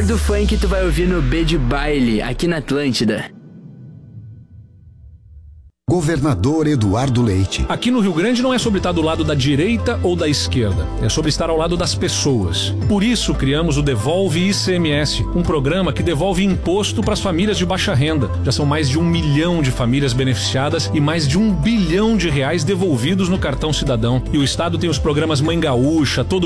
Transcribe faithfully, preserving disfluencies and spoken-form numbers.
do funk tu vai ouvir no B de Baile, aqui na Atlântida. Governador Eduardo Leite. Aqui no Rio Grande não é sobre estar do lado da direita ou da esquerda, é sobre estar ao lado das pessoas. Por isso criamos o Devolve I C M S, um programa que devolve imposto para as famílias de baixa renda. Já são mais de um milhão de famílias beneficiadas e mais de um bilhão de reais devolvidos no cartão cidadão. E o Estado tem os programas Mãe Gaúcha, Todo